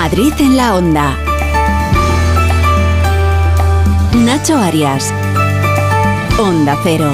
Madrid en la Onda. Nacho Arias. Onda Cero.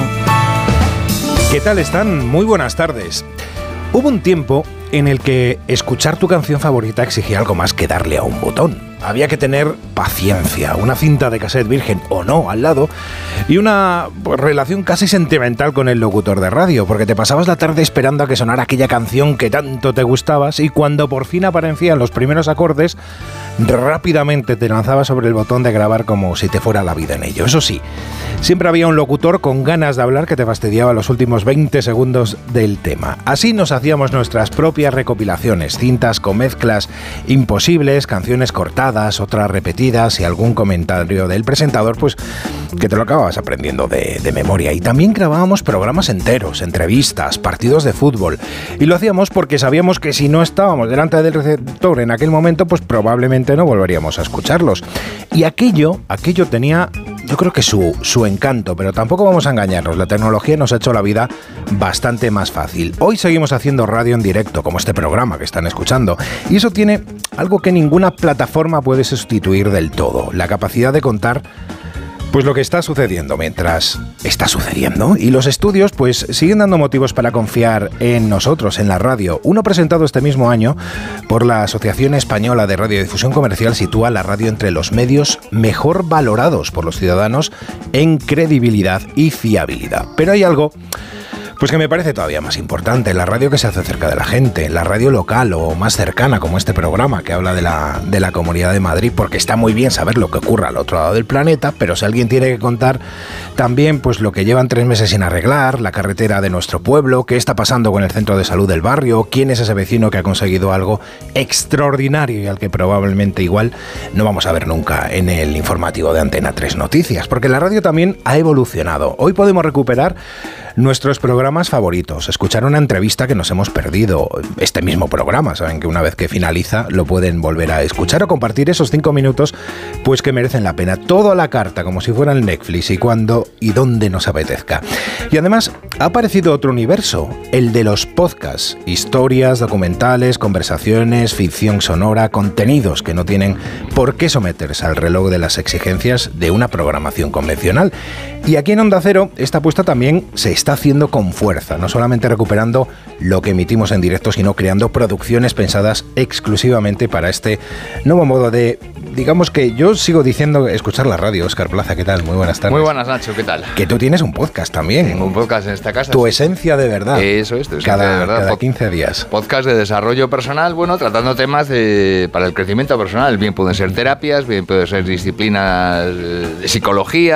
¿Qué tal están? Muy buenas tardes. Hubo un tiempo en el que escuchar tu canción favorita exigía algo más que darle a un botón. Había que tener paciencia, una cinta de cassette virgen o no al lado y una relación casi sentimental con el locutor de radio, porque te pasabas la tarde esperando a que sonara aquella canción que tanto te gustabas y cuando por fin aparecían los primeros acordes, rápidamente te lanzabas sobre el botón de grabar como si te fuera la vida en ello. Eso sí, siempre había un locutor con ganas de hablar que te fastidiaba los últimos 20 segundos del tema. Así nos hacíamos nuestras propias recopilaciones, cintas con mezclas imposibles, canciones cortadas, otras repetidas y algún comentario del presentador, pues que te lo acababas aprendiendo de memoria. Y también grabábamos programas enteros, entrevistas, partidos de fútbol. Y lo hacíamos porque sabíamos que si no estábamos delante del receptor en aquel momento, pues probablemente no volveríamos a escucharlos. Y aquello tenía, yo creo que su encanto, pero tampoco vamos a engañarnos, la tecnología nos ha hecho la vida bastante más fácil. Hoy seguimos haciendo radio en directo, como este programa que están escuchando, y eso tiene algo que ninguna plataforma puede sustituir del todo, la capacidad de contar pues lo que está sucediendo mientras está sucediendo. Y los estudios pues siguen dando motivos para confiar en nosotros, en la radio. Uno presentado este mismo año por la Asociación Española de Radiodifusión Comercial sitúa la radio entre los medios mejor valorados por los ciudadanos en credibilidad y fiabilidad. Pero hay algo pues que me parece todavía más importante, la radio que se hace cerca de la gente, la radio local o más cercana, como este programa que habla de la Comunidad de Madrid, porque está muy bien saber lo que ocurre al otro lado del planeta, pero si alguien tiene que contar también pues lo que llevan 3 meses sin arreglar, la carretera de nuestro pueblo, qué está pasando con el centro de salud del barrio, quién es ese vecino que ha conseguido algo extraordinario y al que probablemente igual no vamos a ver nunca en el informativo de Antena 3 Noticias, porque la radio también ha evolucionado. Hoy podemos recuperar nuestros programas favoritos, escuchar una entrevista que nos hemos perdido, este mismo programa, saben que una vez que finaliza lo pueden volver a escuchar o compartir esos 5 minutos pues que merecen la pena, todo a la carta, como si fuera el Netflix y cuando y donde nos apetezca. Y además ha aparecido otro universo, el de los podcasts, historias, documentales, conversaciones, ficción sonora, contenidos que no tienen por qué someterse al reloj de las exigencias de una programación convencional. Y aquí en Onda Cero esta apuesta también se está haciendo con fuerza, no solamente recuperando lo que emitimos en directo, sino creando producciones pensadas exclusivamente para este nuevo modo de, digamos que yo sigo diciendo, escuchar la radio. Óscar Plaza, ¿qué tal? Muy buenas tardes. Muy buenas, Nacho, ¿qué tal? Que tú tienes un podcast también. Tengo un podcast en esta casa. Tu esencia de verdad. Eso es, tu esencia de verdad. Cada 15 días. Podcast de desarrollo personal, bueno, tratando temas para el crecimiento personal. Bien pueden ser terapias, bien pueden ser disciplinas de psicología,